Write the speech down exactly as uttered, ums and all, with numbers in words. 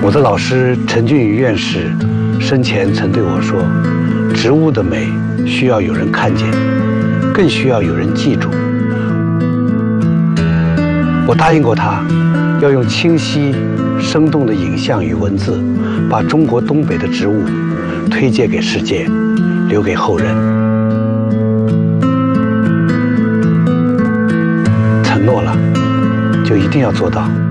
我的老师陈俊宇院士生前曾对我说，植物的美需要有人看见，更需要有人记住。我答应过他，要用清晰生动的影像与文字，把中国东北的植物推荐给世界，留给后人。承诺了，就一定要做到。